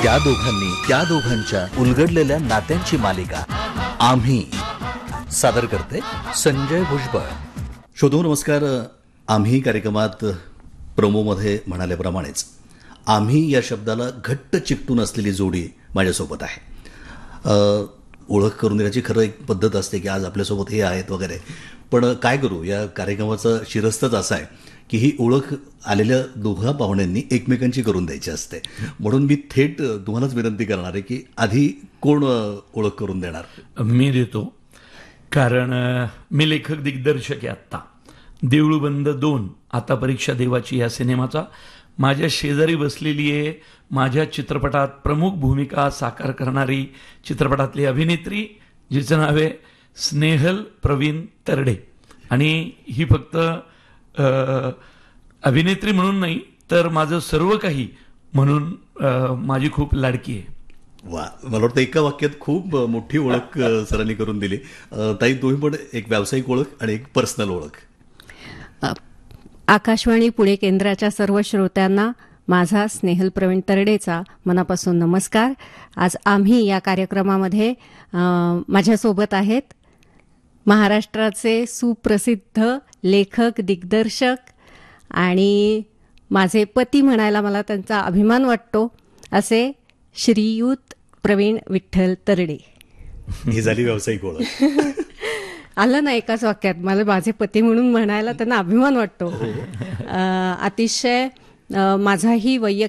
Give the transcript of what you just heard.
त्या दोघांनी त्या दोघांच्या उलगडलेल्या नात्यांची मालिका आम्ही सादर करते संजय भुजबळ. शोधू नमस्कार. आम्ही कार्यक्रमात प्रोमोमध्ये म्हणाल्याप्रमाणेच आम्ही या शब्दाला घट्ट चिकटून असलेली जोडी माझ्यासोबत आहे. ओळख करून देण्याची खरं एक पद्धत असते की आज आपल्यासोबत हे आहेत वगैरे, पण काय करू, या कार्यक्रमाचं शिरस्तच असं आहे की ही ओळख आलेल्या दोघा पाहुण्यांनी एकमेकांची करून द्यायची असते. म्हणून मी थेट तुम्हालाच विनंती करणार आहे की आधी कोण ओळख करून देणार? मी देतो, कारण मी लेखक दिग्दर्शक आहे. आत्ता देऊळबंद 2 आता परीक्षा देवाची या सिनेमाचा माझ्या शेजारी बसलेली आहे. माझ्या चित्रपटात प्रमुख भूमिका साकार करणारी चित्रपटातली अभिनेत्री, जिचं नाव आहे स्नेहल प्रवीण तरडे. आणि ही फक्त अभिनेत्री म्हणून नाही तर माझं सर्व काही म्हणून माझी खूप लाडकी आहे. वा, मला वाटतं एका वाक्यात खूप मोठी ओळख सरांनी करून दिली. ताई, तुम्ही पण एक व्यावसायिक ओळख आणि एक पर्सनल ओळख. आकाशवाणी पुणे केंद्राच्या सर्व श्रोत्यांना माझा स्नेहल प्रवीण तरडेचा मनापासून नमस्कार. आज आम्ही या कार्यक्रमामध्ये माझ्यासोबत आहेत महाराष्ट्राचे सुप्रसिद्ध लेखक, दिग्दर्शक आणि माझे पती म्हणायला मला त्यांचा अभिमान वाटतो असे श्रीयुत प्रवीण विठ्ठल तरडे. ही झाली व्यावसायिक ओळख. आलं ना एकाच वाक्यात. मला माझे पती म्हणून म्हणायला त्यांना अभिमान वाटतो. अतिशय माझाही वैयक्तिक